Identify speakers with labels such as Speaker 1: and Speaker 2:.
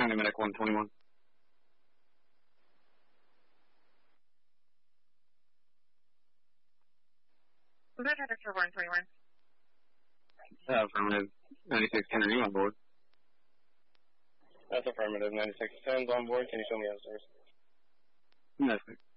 Speaker 1: County Medic 121.
Speaker 2: Was that Dr. 121?
Speaker 1: Affirmative. 9610, are you on board?
Speaker 3: That's affirmative. 9610's on board. Can you show me upstairs?
Speaker 1: Yes, sir.